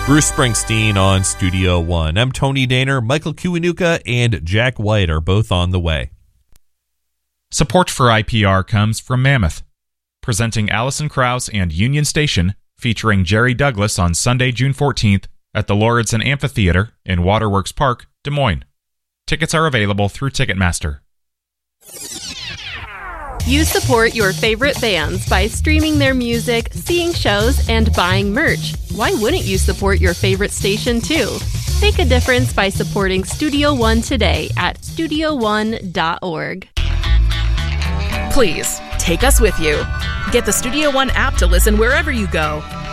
Bruce Springsteen on Studio One. I'm Tony Danner. Michael Kiwanuka and Jack White are both on the way. Support for IPR comes from Mammoth, presenting Alison Krauss and Union Station, featuring Jerry Douglas on Sunday, June 14th at the Lauritsen Amphitheater in Waterworks Park, Des Moines. Tickets are available through Ticketmaster. You support your favorite bands by streaming their music, seeing shows, and buying merch. Why wouldn't you support your favorite station too? Make a difference by supporting Studio One today at studioone.org. Please, take us with you. Get the Studio One app to listen wherever you go.